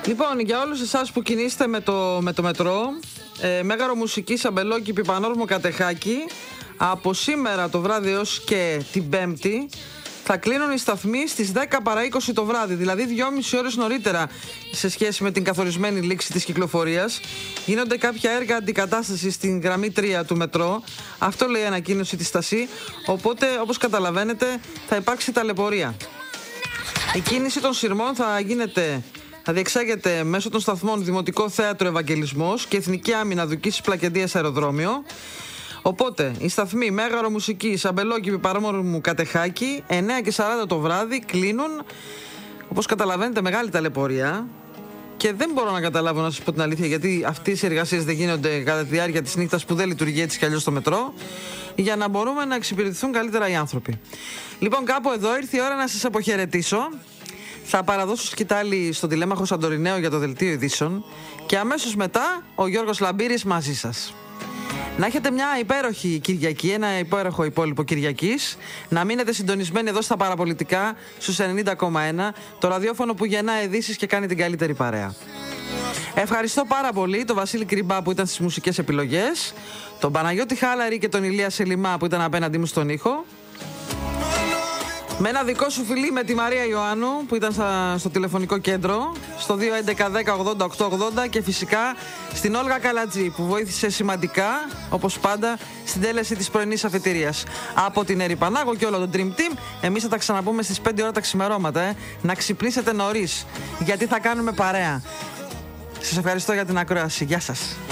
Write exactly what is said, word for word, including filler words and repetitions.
Λοιπόν, για όλους εσάς που κινείστε με το, με το μετρό, ε, Μέγαρο Μουσικής, Αμπελόκηπη, Πανόρμο, Κατεχάκη, από σήμερα το βράδυ έως και την Πέμπτη θα κλείνουν οι σταθμοί στις δέκα παρά είκοσι το βράδυ, δηλαδή δυόμιση ώρες νωρίτερα σε σχέση με την καθορισμένη λήξη της κυκλοφορίας. Γίνονται κάποια έργα αντικατάστασης στην γραμμή τρία του μετρό. Αυτό λέει η ανακοίνωση της Στασί. Οπότε, όπως καταλαβαίνετε, θα υπάρξει ταλαιπωρία. Η κίνηση των σειρμών θα γίνεται... Θα διεξάγεται μέσω των σταθμών Δημοτικό Θέατρο Ευαγγελισμός και Εθνική Άμυνα Δουκής Πλακεντίας Αεροδρόμιο. Οπότε, οι σταθμοί Μέγαρο Μουσικής, Αμπελόκηπη, Πανόρμου, Κατεχάκη, εννέα και σαράντα το βράδυ κλείνουν. Όπως καταλαβαίνετε, μεγάλη ταλαιπωρία. Και δεν μπορώ να καταλάβω, να σας πω την αλήθεια, γιατί αυτές οι εργασίες δεν γίνονται κατά τη διάρκεια της νύχτας που δεν λειτουργεί έτσι κι αλλιώς το μετρό, για να μπορούμε να εξυπηρετηθούν καλύτερα οι άνθρωποι. Λοιπόν, κάπου εδώ ήρθε η ώρα να σας αποχαιρετήσω. Θα παραδώσω σκητάλη στον τηλέμαχο Σαντορινέο για το δελτίο ειδήσεων και αμέσως μετά ο Γιώργος Λαμπύρης μαζί σας. Να έχετε μια υπέροχη Κυριακή, ένα υπέροχο υπόλοιπο Κυριακής. Να μείνετε συντονισμένοι εδώ στα παραπολιτικά στους ενενήντα κόμμα ένα, το ραδιόφωνο που γεννά ειδήσεις και κάνει την καλύτερη παρέα. Ευχαριστώ πάρα πολύ τον Βασίλη Κρυμπά που ήταν στις μουσικές επιλογές, τον Παναγιώτη Χάλαρη και τον Ηλία Σελιμά που ήταν απέναντί μου στον ήχο. Με ένα δικό σου φιλί με τη Μαρία Ιωάννου που ήταν στα, στο τηλεφωνικό κέντρο, στο δύο έντεκα δέκα ογδόντα οκτώ ογδόντα, και φυσικά στην Όλγα Καλατζή που βοήθησε σημαντικά, όπως πάντα, στην τέλεση της πρωινής αφετηρίας. Από την Ερη Πανάγο και όλο το Dream Team, εμείς θα τα ξαναπούμε στις πέντε ώρα τα ξημερώματα. Ε. Να ξυπνήσετε νωρίς, γιατί θα κάνουμε παρέα. Σας ευχαριστώ για την ακρόαση. Γεια σας.